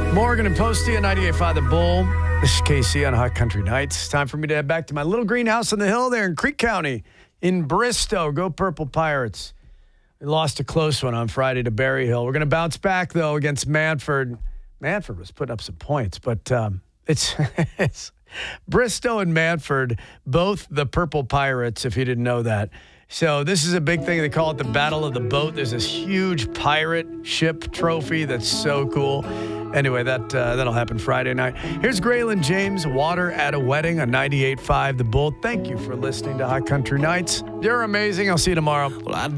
Morgan and Posty on 98.5 The Bull. This is KC on Hot Country Nights. Time for me to head back to my little greenhouse on the hill there in Creek County in Bristow. Go Purple Pirates. We lost a close one on Friday to Berryhill. We're going to bounce back, though, against Manford. Manford was putting up some points, but it's Bristow and Manford, both the Purple Pirates, if you didn't know that. So this is a big thing. They call it the Battle of the Boat. There's this huge pirate ship trophy that's so cool. Anyway, that'll happen Friday night. Here's Graylin James, Water at a Wedding on 98.5 The Bull. Thank you for listening to Hot Country Nights. You're amazing. I'll see you tomorrow. Well,